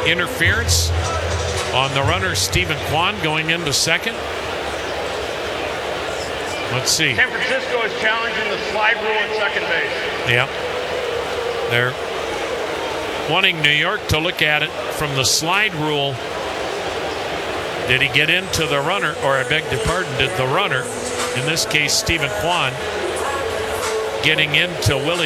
interference on the runner Stephen Kwan going into second. Let's see. San Francisco is challenging the slide rule at second base. Yeah. They're wanting New York to look at it from the slide rule. Did he get into the runner, or I beg your pardon, did the runner, in this case Stephen Kwan, getting into Willie